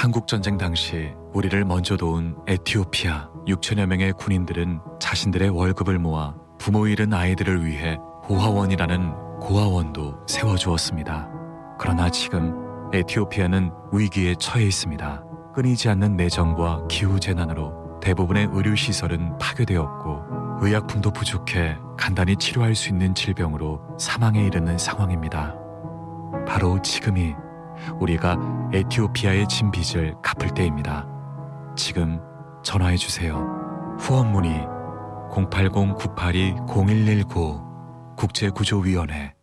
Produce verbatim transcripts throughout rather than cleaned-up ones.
한국전쟁 당시 우리를 먼저 도운 에티오피아 육천여 명의 군인들은 자신들의 월급을 모아 부모 잃은 아이들을 위해 고아원이라는 고아원도 세워주었습니다. 그러나 지금 에티오피아는 위기에 처해 있습니다. 끊이지 않는 내정과 기후재난으로 대부분의 의료시설은 파괴되었고 의약품도 부족해 간단히 치료할 수 있는 질병으로 사망에 이르는 상황입니다. 바로 지금이 우리가 에티오피아의 진 빚을 갚을 때입니다. 지금 전화해주세요. 후원 문의 공팔공 구팔이 공일일구 국제구조위원회.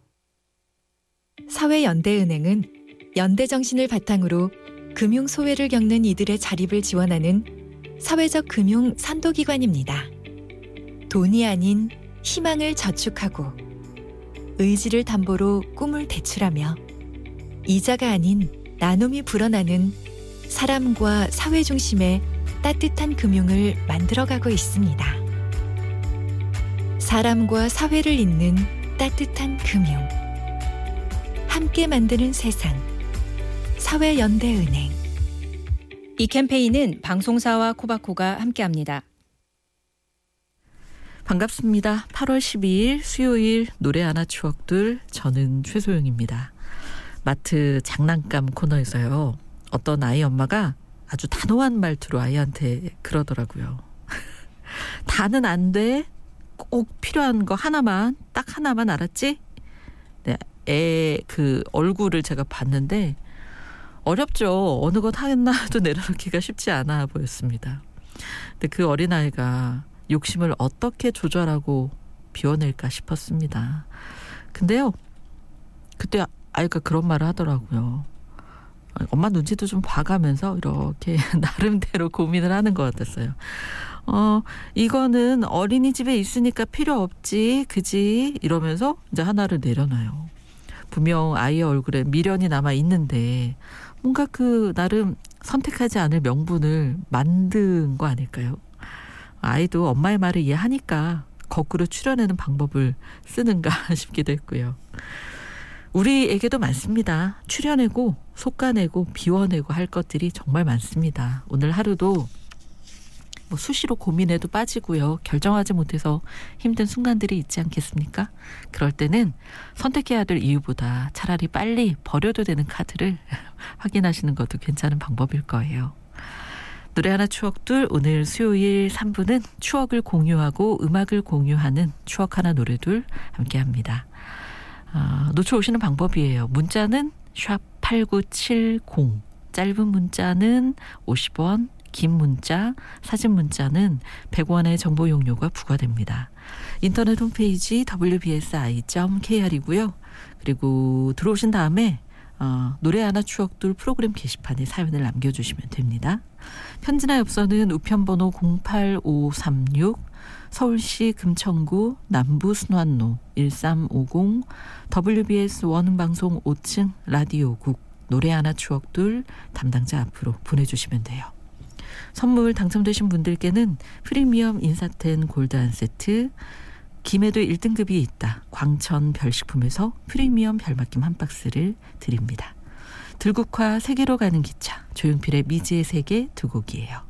사회연대은행은 연대 정신을 바탕으로 금융 소외를 겪는 이들의 자립을 지원하는 사회적 금융 선도기관입니다. 돈이 아닌 희망을 저축하고 의지를 담보로 꿈을 대출하며 이자가 아닌 나눔이 불어나는 사람과 사회 중심의 따뜻한 금융을 만들어가고 있습니다. 사람과 사회를 잇는 따뜻한 금융. 함께 만드는 세상. 사회연대은행. 이 캠페인은 방송사와 코바코가 함께합니다. 반갑습니다. 팔월 십이일 수요일 노래 하나 추억들, 저는 최소영입니다. 마트 장난감 코너에서요, 어떤 아이 엄마가 아주 단호한 말투로 아이한테 그러더라고요. 다는 안 돼. 꼭 필요한 거 하나만, 딱 하나만, 알았지? 네, 애 그 얼굴을 제가 봤는데 어렵죠. 어느 것 하나도 내려놓기가 쉽지 않아 보였습니다. 근데 그 어린아이가 욕심을 어떻게 조절하고 비워낼까 싶었습니다. 근데요, 그때 아이가 그런 말을 하더라고요. 엄마 눈치도 좀 봐가면서 이렇게 나름대로 고민을 하는 것 같았어요. 어, 이거는 어린이집에 있으니까 필요 없지, 그지? 이러면서 이제 하나를 내려놔요. 분명 아이의 얼굴에 미련이 남아 있는데 뭔가 그 나름 선택하지 않을 명분을 만든 거 아닐까요? 아이도 엄마의 말을 이해하니까 거꾸로 추려내는 방법을 쓰는가 싶기도 했고요. 우리에게도 많습니다. 추려내고 솎아내고 비워내고 할 것들이 정말 많습니다. 오늘 하루도 뭐 수시로 고민해도 빠지고요. 결정하지 못해서 힘든 순간들이 있지 않겠습니까? 그럴 때는 선택해야 될 이유보다 차라리 빨리 버려도 되는 카드를 확인하시는 것도 괜찮은 방법일 거예요. 노래 하나 추억들, 오늘 수요일 삼 부는 추억을 공유하고 음악을 공유하는 추억 하나 노래둘 함께합니다. 아, 놓쳐오시는 방법이에요. 문자는 샵 팔구칠공, 짧은 문자는 오십 원, 긴 문자, 사진 문자는 백 원의 정보 용료가 부과됩니다. 인터넷 홈페이지 더블유 비 에스 아이 닷 케이알이고요. 그리고 들어오신 다음에 어, 노래 하나 추억들 프로그램 게시판에 사연을 남겨주시면 됩니다. 편지나 엽서는 우편번호 공팔오삼육, 서울시 금천구 남부순환로 일삼오공, 더블유 비 에스 원음방송 오 층 라디오국 노래 하나 추억들 담당자 앞으로 보내주시면 돼요. 선물 당첨되신 분들께는 프리미엄 인사텐 골드 한 세트, 김해도 일 등급이 있다 광천 별식품에서 프리미엄 별맛김 한 박스를 드립니다. 들국화 세계로 가는 기차, 조용필의 미지의 세계 두 곡이에요.